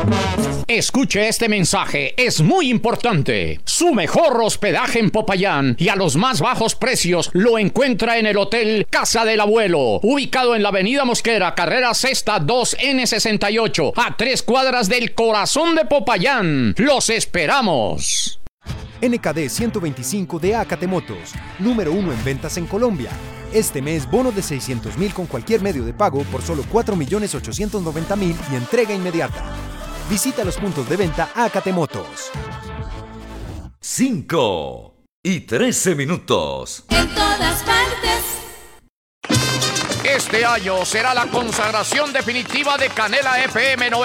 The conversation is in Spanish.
Escuche este mensaje, es muy importante. Su mejor hospedaje en Popayán y a los más bajos precios lo encuentra en el Hotel Casa del Abuelo, ubicado en la Avenida Mosquera, carrera Sexta 2N68, a 3 cuadras del corazón de Popayán. ¡Los esperamos! NKD 125 de Acate Motos, número 1 en ventas en Colombia. Este mes, bono de 600,000 con cualquier medio de pago por solo 4,890,000 y entrega inmediata. Visita los puntos de venta Acate Motos. 5:13. En todas partes. Este año será la consagración definitiva de Canela FM 90.